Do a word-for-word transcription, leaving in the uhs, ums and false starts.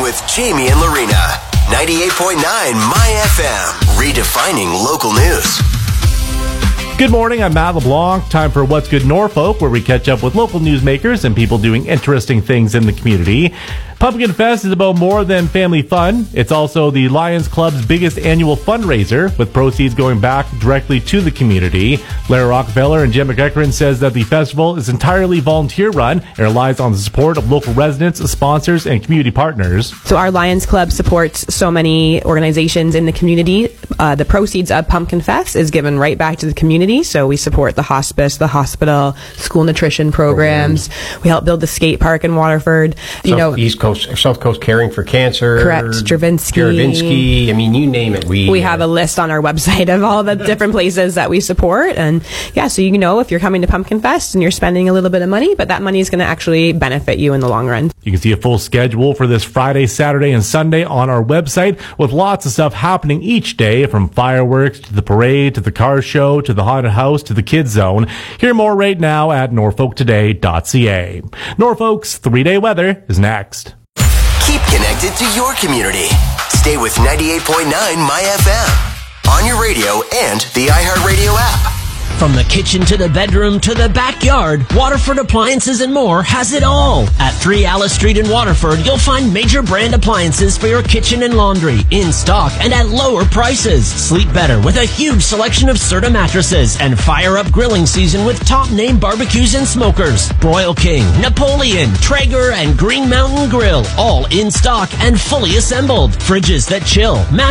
with Jamie and Lorena. ninety-eight point nine My F M. Redefining local news. Good morning, I'm Matt LeBlanc. Time for What's Good Norfolk, where we catch up with local newsmakers and people doing interesting things in the community. Pumpkin Fest is about more than family fun. It's also the Lions Club's biggest annual fundraiser, with proceeds going back directly to the community. Lara Rockefeller and Jen McEachran says that the festival is entirely volunteer-run and relies on the support of local residents, sponsors, and community partners. So our Lions Club supports so many organizations in the community. Uh, the proceeds of Pumpkin Fest is given right back to the community. So we support the hospice, the hospital, school nutrition programs. programs. We help build the skate park in Waterford. You South, know, East Coast, South Coast Caring for Cancer. Correct. Stravinsky. Stravinsky. I mean, you name it. We we have a list on our website of all the different places that we support. And yeah, so you know if you're coming to Pumpkin Fest and you're spending a little bit of money, but that money is going to actually benefit you in the long run. You can see a full schedule for this Friday, Saturday, and Sunday on our website, with lots of stuff happening each day, from fireworks to the parade to the car show to the haunted house to the kids zone. Hear more right now at norfolk today dot c a. Norfolk's three-day weather is next. Keep connected to your community. Stay with ninety-eight point nine My F M on your radio and the iHeartRadio app. From the kitchen to the bedroom to the backyard, Waterford Appliances and More has it all. At three Alice Street in Waterford, you'll find major brand appliances for your kitchen and laundry in stock and at lower prices. Sleep better with a huge selection of Serta mattresses, and fire up grilling season with top name barbecues and smokers. Broil King, Napoleon, Traeger, and Green Mountain Grill, all in stock and fully assembled. Fridges that chill,